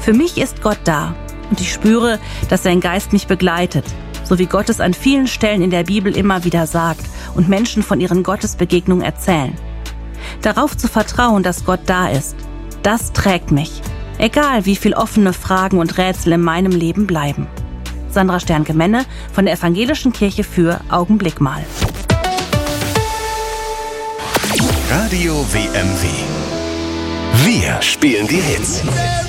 Für mich ist Gott da und ich spüre, dass sein Geist mich begleitet, so wie Gott es an vielen Stellen in der Bibel immer wieder sagt und Menschen von ihren Gottesbegegnungen erzählen. Darauf zu vertrauen, dass Gott da ist, das trägt mich, egal wie viel offene Fragen und Rätsel in meinem Leben bleiben. Sandra Sternke-Menne von der Evangelischen Kirche für Augenblick mal. Radio WMW. Wir spielen die Hits.